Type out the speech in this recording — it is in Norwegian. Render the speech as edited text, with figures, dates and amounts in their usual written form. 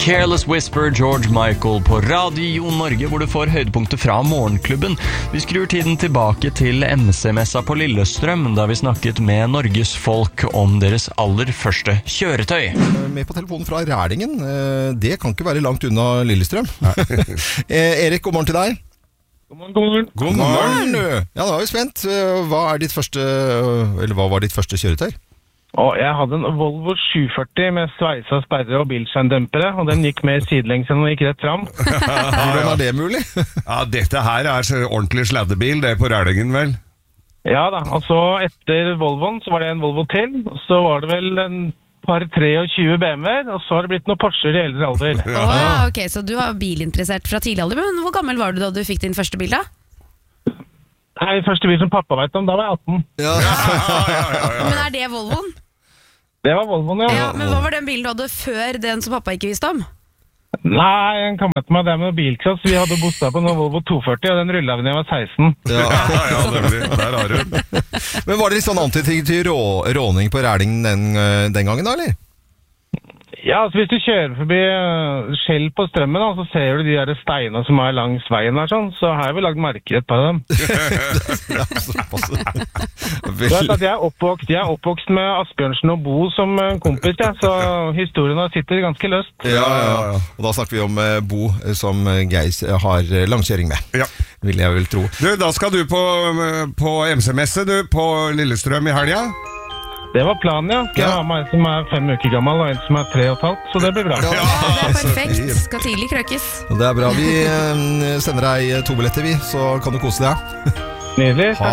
Careless Whisper, George Michael på Radio Norge, hvor du får høydepunkter fra Morgenklubben. Vi skrur tiden tilbake til MC-messa på Lillestrøm, da vi snakket med Norges folk om deres aller første kjøretøy. Med på telefonen fra Rælingen. Det kan ikke være langt unna Lillestrøm. Erik, god morgen til deg. God morgen. Ja, da var vi spent. Hva var ditt første kjøretøy? Jeg hadde en Volvo 740 med sveisa sperre og bilskjermdempere, og den gikk mer sidelengs enn den gikk rett fram. Hvordan det mulig? Ja, dette her ordentlig sladdebil, det på Rælingen vel? Ja da, og så etter Volvoen så var det en Volvo til, og så var det vel en par 23 BMW-er, og så har det blitt noen Porscher i eldre alder. Ok, så du var bilinteressert fra tidlig alder, men hvor gammel var du da du fikk din første bil da? Nei, første bil som pappa vet om, da var jeg 18. Ja. Men det Volvoen? Det var Volvoen, ja. Men hva var den bilen du hadde før den som pappa ikke visste om? Nei, en kamerat med meg, det med bilklass. Vi hadde bostad på noen Volvo 240, og den rullet vi da jeg var 16. Ja, nemlig. Der har du. Men var det litt sånn antydning til råning på Rælingen den gangen da, eller? Ja, altså hvis du kjører forbi Skjell på Strømmen, da, så ser du de der steinene som langs veien der, sånn. Så har vi lagd merker et par av dem. Ja, såpass. Du vet at jeg er oppvokst med Asbjørnsen og Bo som kompis, ja, så historiene sitter ganske løst. Ja. Og da snakker vi om Bo som Geis har langkjøring med. Ja. Vil jeg vel tro. Du, da skal du på MC-messe, du, på Lillestrøm i helga? Det var planen, ja. Skal jeg ha med en som 5 uker gammel, og en som 3,5, så det blir bra. Ja, det perfekt. Skal tidlig krøkes. Det bra. Vi sender deg 2 billetter, så kan du kose deg. Nydelig.